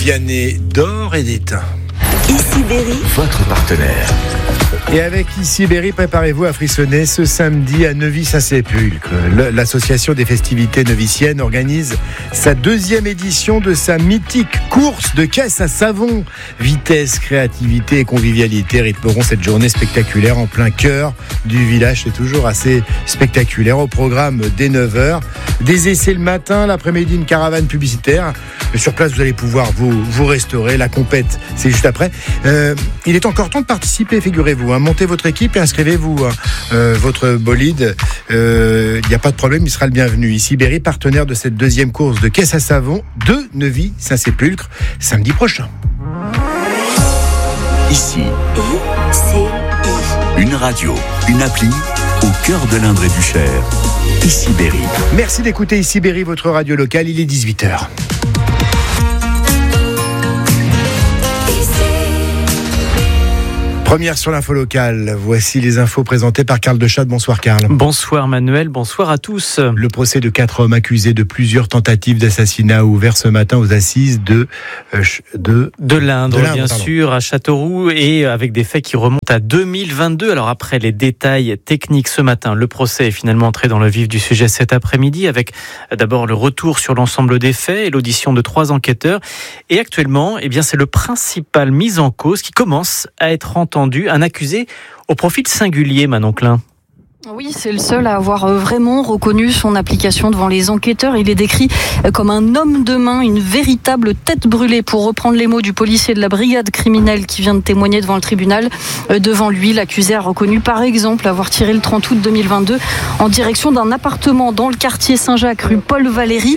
Vianney d'or et d'étain. Ici Berry, votre partenaire. Et avec Ici Berry, préparez-vous à frissonner ce samedi à Neuvy-Saint-Sépulcre. L'association des festivités neuviciennes organise sa 2e édition de sa mythique course de caisse à savon. Vitesse, créativité et convivialité rythmeront cette journée spectaculaire en plein cœur du village. C'est toujours assez spectaculaire. Au programme dès 9h, des essais le matin, l'après-midi une caravane publicitaire. Sur place, vous allez pouvoir vous restaurer. La compète, c'est juste après. Il est encore temps de participer, figurez-vous. Montez votre équipe et inscrivez-vous votre bolide. Il n'y a pas de problème, il sera le bienvenu. Ici Berry, partenaire de cette 2e course de caisse à savon de Neuvy-Saint-Sépulcre, samedi prochain. Ici, ICI. une radio, une appli au cœur de l'Indre et du Cher. Ici Berry. Merci d'écouter Ici Berry, votre radio locale. Il est 18h. Première sur l'info locale, voici les infos présentées par Karl Deschat. Bonsoir Karl. Bonsoir Manuel, bonsoir à tous. Le procès de 4 hommes accusés de plusieurs tentatives d'assassinat ouvert ce matin aux assises de l'Indre, bien sûr, à Châteauroux, et avec des faits qui remontent à 2022. Alors après les détails techniques ce matin, le procès est finalement entré dans le vif du sujet cet après-midi, avec d'abord le retour sur l'ensemble des faits et l'audition de 3 enquêteurs. Et actuellement, c'est le principal mis en cause qui commence à être entendu, un accusé au profil singulier, Manon Klein. Oui, c'est le seul à avoir vraiment reconnu son application devant les enquêteurs. Il est décrit comme un homme de main, une véritable tête brûlée, pour reprendre les mots du policier de la brigade criminelle qui vient de témoigner devant le tribunal. Devant lui, l'accusé a reconnu par exemple avoir tiré le 30 août 2022 en direction d'un appartement dans le quartier Saint-Jacques, rue Paul Valéry.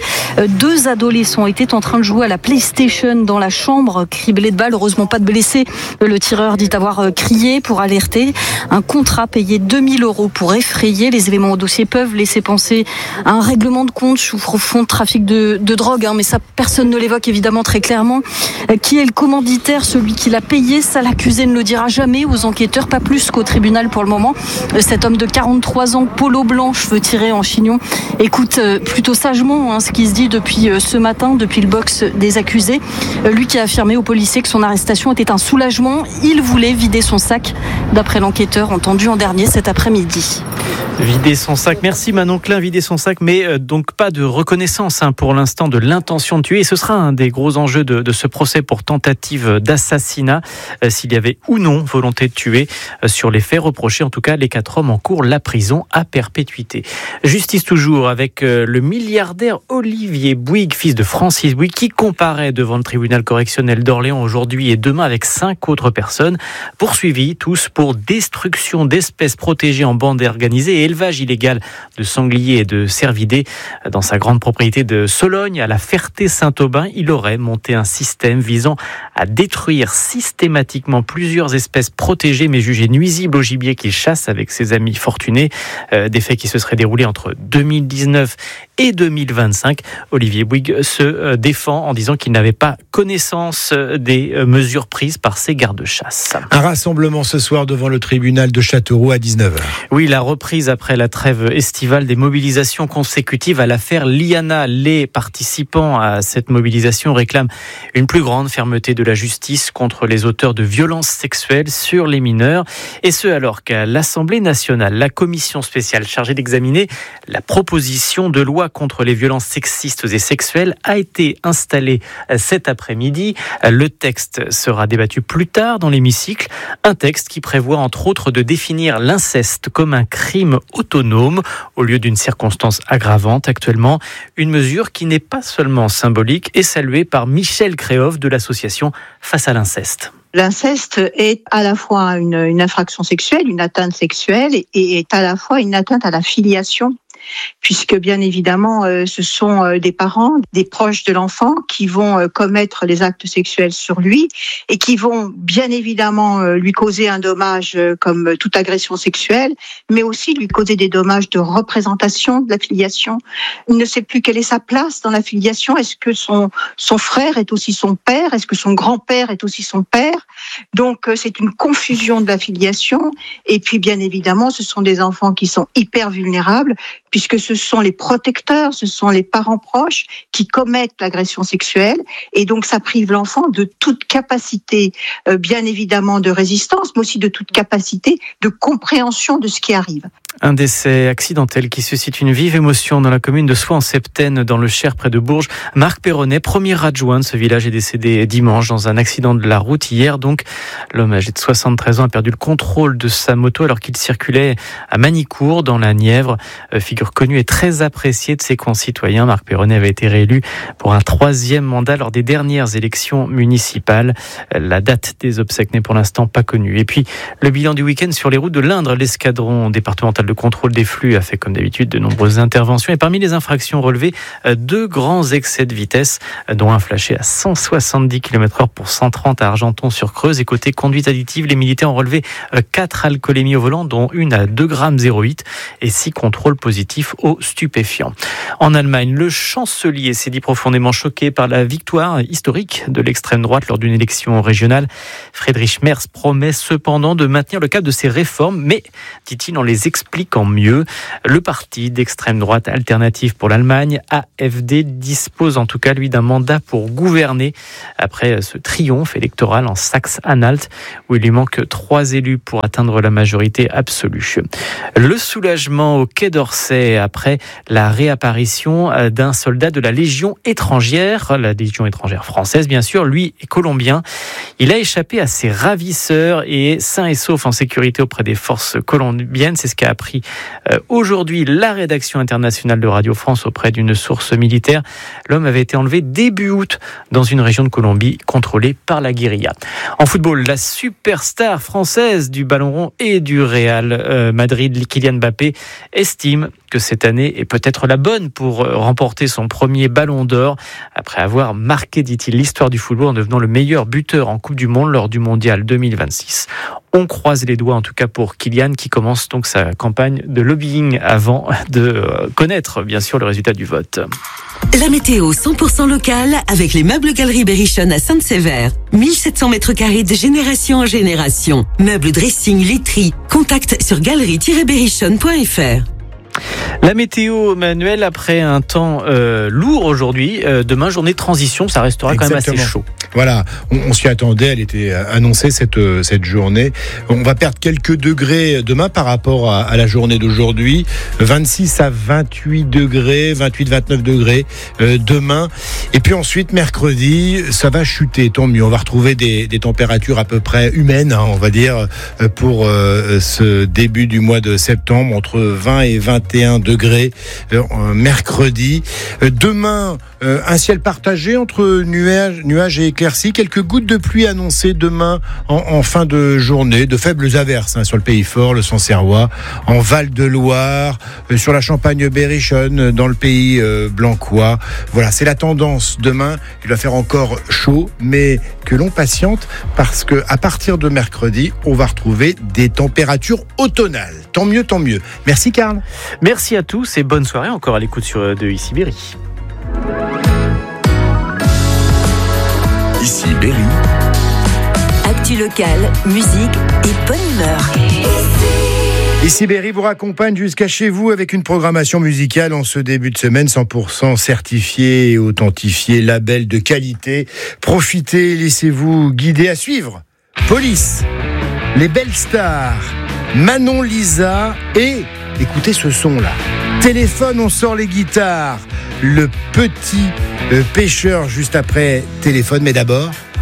2 adolescents étaient en train de jouer à la PlayStation dans la chambre, criblés de balles. Heureusement pas de blessés. Le tireur dit avoir crié pour alerter. Un contrat payé 2000 € pour effrayé. Les éléments au dossier peuvent laisser penser à un règlement de compte sous fond de trafic de drogue, mais ça, personne ne l'évoque évidemment très clairement. Qui est le commanditaire, celui qui l'a payé? Ça, l'accusé ne le dira jamais aux enquêteurs, pas plus qu'au tribunal pour le moment. Cet homme de 43 ans, polo blanc, cheveux tirés en chignon, écoute plutôt sagement ce qui se dit depuis ce matin, depuis le box des accusés. Lui qui a affirmé aux policiers que son arrestation était un soulagement. Il voulait vider son sac, d'après l'enquêteur entendu en dernier cet après-midi. Vider son sac, merci Manon Klein, vider son sac, mais donc pas de reconnaissance pour l'instant de l'intention de tuer. Et ce sera un des gros enjeux de ce procès pour tentative d'assassinat, s'il y avait ou non volonté de tuer. Sur les faits reprochés, en tout cas, les 4 hommes encourent la prison à perpétuité. Justice toujours avec le milliardaire Olivier Bouygues, fils de Francis Bouygues, qui comparaît devant le tribunal correctionnel d'Orléans aujourd'hui et demain avec 5 autres personnes, poursuivis tous pour destruction d'espèces protégées en bande organisée et élevage illégal de sangliers et de cervidés. Dans sa grande propriété de Sologne, à la Ferté-Saint-Aubin, il aurait monté un système visant à détruire systématiquement plusieurs espèces protégées mais jugées nuisibles au gibier qu'il chasse avec ses amis fortunés. Des faits qui se seraient déroulés entre 2019 et 2025. Olivier Bouygues se défend en disant qu'il n'avait pas connaissance des mesures prises par ses gardes-chasse. Un rassemblement ce soir devant le tribunal de Châteauroux à 19h. Oui, la reprise après la trêve estivale des mobilisations consécutives à l'affaire Liana. Les participants à cette mobilisation réclament une plus grande fermeté de la justice contre les auteurs de violences sexuelles sur les mineurs. Et ce, alors qu'à l'Assemblée nationale, la commission spéciale chargée d'examiner la proposition de loi contre les violences sexistes et sexuelles a été installée cet après-midi. Le texte sera débattu plus tard dans l'hémicycle. Un texte qui prévoit entre autres de définir l'inceste comme un crime autonome au lieu d'une circonstance aggravante actuellement. Une mesure qui n'est pas seulement symbolique et saluée par Michel Créov de l'association Face à l'inceste. L'inceste est à la fois une infraction sexuelle, une atteinte sexuelle, et est à la fois une atteinte à la filiation, puisque bien évidemment ce sont des parents, des proches de l'enfant qui vont commettre les actes sexuels sur lui et qui vont bien évidemment lui causer un dommage comme toute agression sexuelle, mais aussi lui causer des dommages de représentation de la filiation. Il ne sait plus quelle est sa place dans la filiation. Est-ce que son frère est aussi son père? Est-ce que son grand-père est aussi son père? Donc c'est une confusion de l'affiliation. Et puis bien évidemment, ce sont des enfants qui sont hyper vulnérables, puisque ce sont les protecteurs, ce sont les parents proches qui commettent l'agression sexuelle. Et donc ça prive l'enfant de toute capacité, bien évidemment, de résistance, mais aussi de toute capacité de compréhension de ce qui arrive. Un décès accidentel qui suscite une vive émotion dans la commune de Soix-en-Septaine, dans le Cher, près de Bourges. Marc Perronnet, premier adjoint de ce village, est décédé dimanche dans un accident de la route hier. Donc, l'homme âgé de 73 ans a perdu le contrôle de sa moto alors qu'il circulait à Manicourt, dans la Nièvre. Figure connue et très appréciée de ses concitoyens. Marc Perronnet avait été réélu pour un 3e mandat lors des dernières élections municipales. La date des obsèques n'est pour l'instant pas connue. Et puis, le bilan du week-end sur les routes de l'Indre, l'escadron départemental de contrôle des flux a fait comme d'habitude de nombreuses interventions et parmi les infractions relevées, 2 grands excès de vitesse, dont un flashé à 170 km/h pour 130 à Argenton-sur-Creuse. Et côté conduite additive, les militaires ont relevé 4 alcoolémies au volant, dont une à 2,08 g et 6 contrôles positifs aux stupéfiants. En Allemagne, le chancelier s'est dit profondément choqué par la victoire historique de l'extrême droite lors d'une élection régionale. Friedrich Merz promet cependant de maintenir le cap de ses réformes, mais, dit-il, en les expliquant mieux. Le parti d'extrême droite Alternative pour l'Allemagne, AfD, dispose en tout cas, lui, d'un mandat pour gouverner après ce triomphe électoral en Saxe-Anhalt, où il lui manque 3 élus pour atteindre la majorité absolue. Le soulagement au Quai d'Orsay après la réapparition d'un soldat de la Légion étrangère, la Légion étrangère française, bien sûr. Lui est colombien. Il a échappé à ses ravisseurs et est sain et sauf en sécurité auprès des forces colombiennes. C'est ce qu'a appris aujourd'hui la rédaction internationale de Radio France auprès d'une source militaire. L'homme avait été enlevé début août dans une région de Colombie contrôlée par la guérilla. En football, la superstar française du ballon rond et du Real Madrid, Kylian Mbappé, estime que cette année est peut-être la bonne pour remporter son premier ballon d'or après avoir marqué, dit-il, l'histoire du football en devenant le meilleur buteur en Coupe du Monde lors du Mondial 2026. On croise les doigts en tout cas pour Kylian qui commence donc sa campagne de lobbying avant de connaître bien sûr le résultat du vote. La météo 100% locale avec les meubles Galerie Berrichonne à Sainte-Sévère. 1700 mètres carrés de génération en génération. Meubles dressing, literie. Contact sur galerie-berrichonne.fr. La météo, Manuel, après un temps lourd aujourd'hui, demain journée de transition, ça restera quand même assez chaud. Voilà, on s'y attendait, elle était annoncée cette journée. On va perdre quelques degrés demain par rapport à la journée d'aujourd'hui. 26 à 28 degrés, 28-29 degrés demain. Et puis ensuite, mercredi, ça va chuter, tant mieux. On va retrouver des températures à peu près humaines, on va dire, pour ce début du mois de septembre, entre 20 et 21 degrés mercredi. Demain, un ciel partagé entre nuages et éclaircies. Quelques gouttes de pluie annoncées demain en fin de journée. De faibles averses sur le Pays Fort, le Sancerrois, en Val-de-Loire, sur la Champagne-Berrichonne, dans le Pays blancois. Voilà, c'est la tendance demain. Il va faire encore chaud, mais que l'on patiente parce que à partir de mercredi, on va retrouver des températures automnales. Tant mieux, tant mieux. Merci Karl. Merci à tous et bonne soirée encore à l'écoute de Ici Berry. Ici Berry. Actu locale, musique et bonne humeur. Ici Berry vous raccompagne jusqu'à chez vous avec une programmation musicale en ce début de semaine 100% certifié et authentifié, label de qualité. Profitez, laissez-vous guider. À suivre. Police, les belles stars, Manon Lisa et, écoutez ce son-là, Téléphone, on sort les guitares, le petit pêcheur juste après Téléphone, mais d'abord...